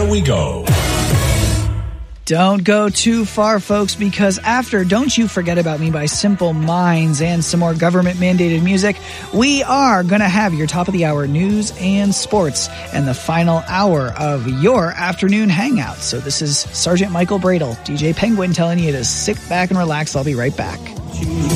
Here we go. Don't go too far, folks, because after Don't You Forget About Me by Simple Minds and some more government-mandated music, we are going to have your top of the hour news and sports and the final hour of your afternoon hangout. So this is Sergeant Michael Bradle, DJ Penguin, telling you to sit back and relax. I'll be right back.